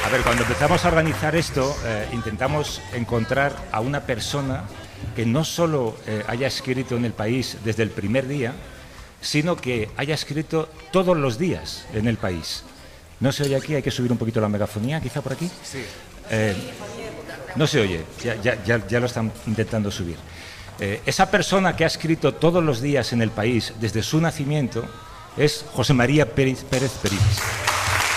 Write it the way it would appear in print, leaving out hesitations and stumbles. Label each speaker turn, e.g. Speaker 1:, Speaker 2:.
Speaker 1: A ver, cuando empezamos a organizar esto, intentamos encontrar a una persona que no solo haya escrito en El País desde el primer día, sino que haya escrito todos los días en El País. No se oye aquí, hay que subir un poquito la megafonía, quizá por aquí.
Speaker 2: Sí.
Speaker 1: No se oye, ya lo están intentando subir. Esa persona que ha escrito todos los días en El País desde su nacimiento es José María Pérez Perías.